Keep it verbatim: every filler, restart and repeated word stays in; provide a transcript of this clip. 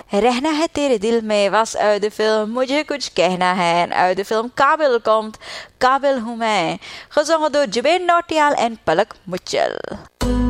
रहना है तेरे दिल में was uit de film मुझे कुछ कहना है en uit de film Kabil komt Kabil हूँ मैं, gezongen door Jabin Nautiyal en Palak Muchal.